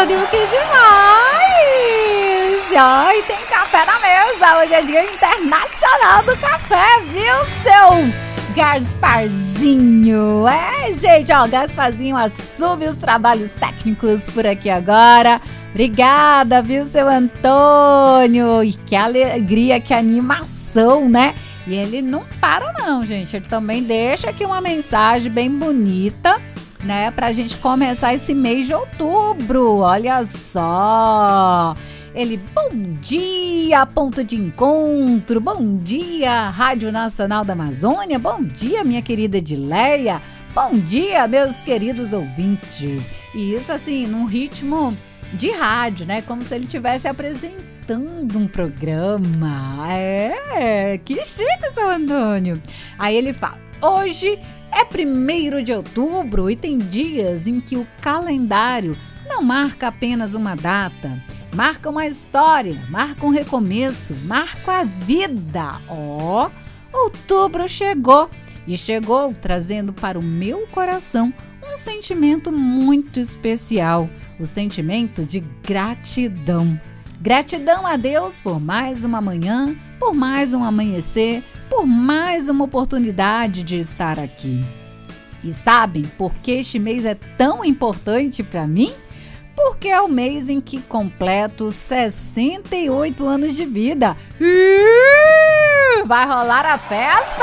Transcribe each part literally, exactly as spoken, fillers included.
Antônio, que demais! Ai, tem café na mesa, hoje é dia internacional do café, viu, seu Gasparzinho? É, gente, ó, Gasparzinho assume os trabalhos técnicos por aqui agora. Obrigada, viu, seu Antônio? E que alegria, que animação, né? E ele não para não, gente, ele também deixa aqui uma mensagem bem bonita, né, pra gente começar esse mês de outubro, olha só. Ele, bom dia, ponto de encontro, bom dia, Rádio Nacional da Amazônia, bom dia, minha querida Edileia, bom dia, meus queridos ouvintes. E isso assim, num ritmo de rádio, né, como se ele estivesse apresentando um programa. É, que chique, seu Antônio. Aí ele fala, hoje é primeiro de outubro e tem dias em que o calendário não marca apenas uma data, marca uma história, marca um recomeço, marca a vida. Ó, oh, outubro chegou e chegou trazendo para o meu coração um sentimento muito especial, o sentimento de gratidão. Gratidão a Deus por mais uma manhã, por mais um amanhecer, por mais uma oportunidade de estar aqui. E sabem por que este mês é tão importante para mim? Porque é o mês em que completo sessenta e oito anos de vida. Uh, vai rolar a festa?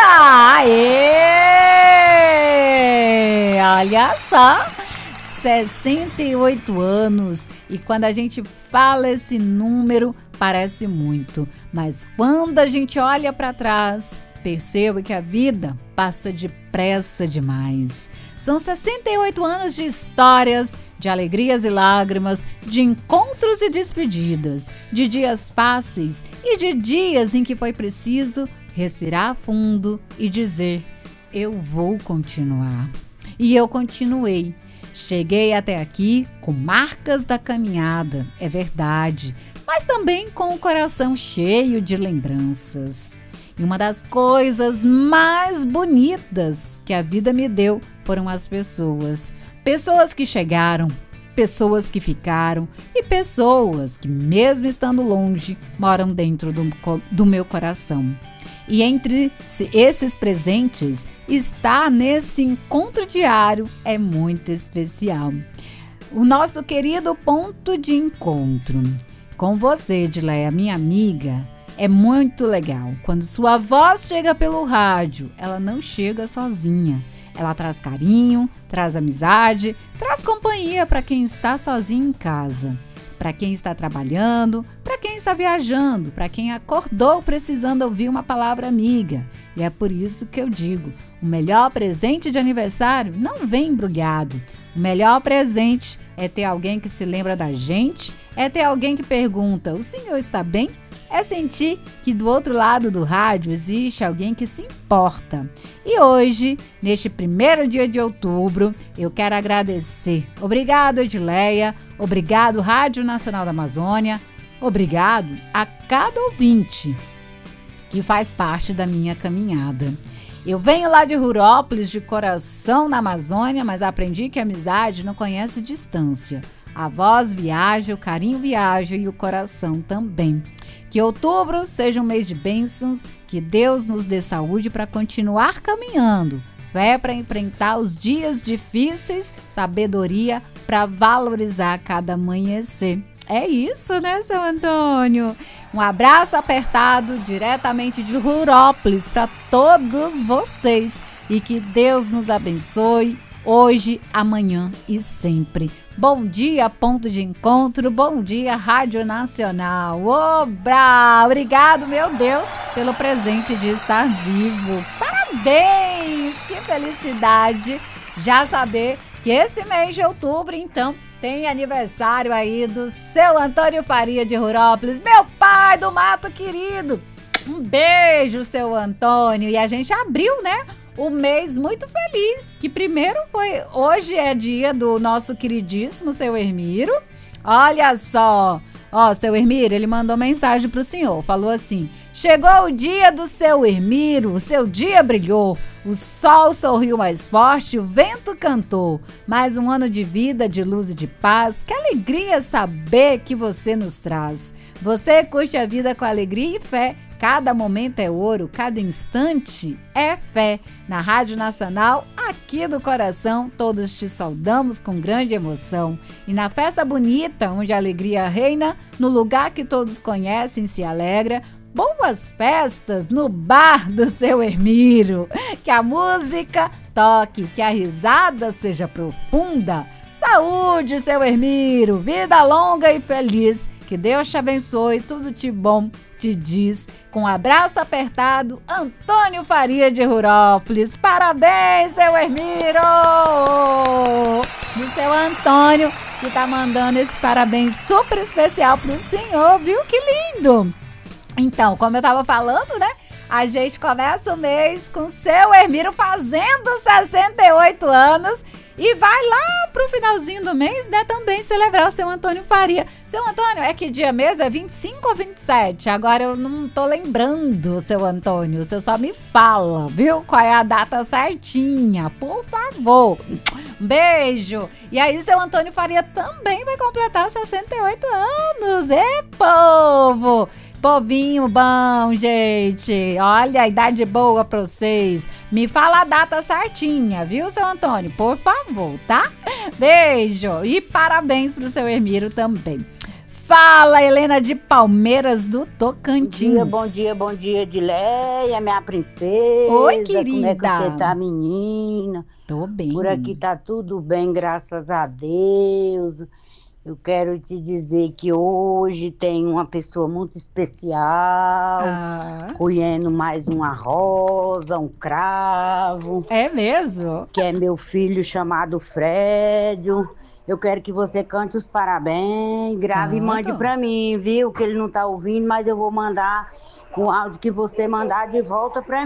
Aê! Olha só! sessenta e oito anos, e quando a gente fala esse número, parece muito, mas quando a gente olha para trás, perceba que a vida passa depressa demais. São sessenta e oito anos de histórias, de alegrias e lágrimas, de encontros e despedidas, de dias fáceis e de dias em que foi preciso respirar fundo e dizer, eu vou continuar. E eu continuei. Cheguei até aqui com marcas da caminhada, é verdade, mas também com o coração cheio de lembranças. E uma das coisas mais bonitas que a vida me deu foram as pessoas. Pessoas que chegaram, pessoas que ficaram e pessoas que, mesmo estando longe, moram dentro do, do meu coração. E entre esses presentes, estar nesse encontro diário é muito especial. O nosso querido ponto de encontro com você, Edileia, minha amiga, é muito legal. Quando sua voz chega pelo rádio, ela não chega sozinha. Ela traz carinho, traz amizade, traz companhia para quem está sozinho em casa, para quem está trabalhando, para quem está viajando, para quem acordou precisando ouvir uma palavra amiga. E é por isso que eu digo, o melhor presente de aniversário não vem embrulhado. O melhor presente é ter alguém que se lembra da gente, é ter alguém que pergunta, o senhor está bem? É sentir que do outro lado do rádio existe alguém que se importa. E hoje, neste primeiro dia de outubro, eu quero agradecer. Obrigado, Edileia. Obrigado, Rádio Nacional da Amazônia. Obrigado a cada ouvinte que faz parte da minha caminhada. Eu venho lá de Rurópolis, de coração na Amazônia, mas aprendi que a amizade não conhece distância. A voz viaja, o carinho viaja e o coração também. Que outubro seja um mês de bênçãos, que Deus nos dê saúde para continuar caminhando, fé para enfrentar os dias difíceis, sabedoria para valorizar cada amanhecer. É isso, né, seu Antônio? Um abraço apertado diretamente de Rurópolis para todos vocês e que Deus nos abençoe hoje, amanhã e sempre. Bom dia, ponto de encontro. Bom dia, Rádio Nacional. Obra! Obrigado, meu Deus, pelo presente de estar vivo. Parabéns! Que felicidade já saber que esse mês de outubro, então, tem aniversário aí do seu Antônio Faria de Rurópolis, meu pai do mato querido. Um beijo, seu Antônio. E a gente abriu, né? O mês muito feliz, que primeiro foi, hoje é dia do nosso queridíssimo seu Hermiro, olha só, Ó, seu Hermiro, ele mandou mensagem pro senhor, falou assim: chegou o dia do seu Hermiro, o seu dia brilhou, o sol sorriu mais forte, o vento cantou. Mais um ano de vida, de luz e de paz, que alegria saber que você nos traz. Você curte a vida com alegria e fé. Cada momento é ouro, cada instante é fé. Na Rádio Nacional, aqui do coração, todos te saudamos com grande emoção. E na festa bonita, onde a alegria reina, no lugar que todos conhecem e se alegra, boas festas no bar do seu Hermiro. Que a música toque, que a risada seja profunda. Saúde, seu Hermiro, vida longa e feliz. Que Deus te abençoe, tudo de bom te diz. Com um abraço apertado, Antônio Faria de Rurópolis. Parabéns, seu Hermiro! Do seu Antônio, que tá mandando esse parabéns super especial pro senhor, viu? Que lindo! Então, como eu tava falando, né? A gente começa o mês com seu Hermiro fazendo sessenta e oito anos e vai lá pro finalzinho do mês, né, também celebrar o seu Antônio Faria. Seu Antônio, é que dia mesmo? É vinte e cinco ou vinte e sete? Agora eu não tô lembrando, seu Antônio. Você só me fala, viu? Qual é a data certinha, por favor. Um beijo. E aí, seu Antônio Faria também vai completar sessenta e oito anos. Ê, povo! Povinho bom, gente. Olha, a idade boa pra vocês. Me fala a data certinha, viu, seu Antônio? Por favor, tá? Beijo. E parabéns pro seu Hermiro também. Fala, Helena de Palmeiras do Tocantins. Bom dia, bom dia, bom dia, Edileia, minha princesa. Oi, querida. Como é que você tá, menina? Tô bem. Por aqui tá tudo bem, graças a Deus. Eu quero te dizer que hoje tem uma pessoa muito especial, ah. colhendo mais uma rosa, um cravo. É mesmo? Que é meu filho chamado Frédio. Eu quero que você cante os parabéns, grave Canto. E mande pra mim, viu? Que ele não tá ouvindo, mas eu vou mandar com o áudio que você mandar de volta pra mim.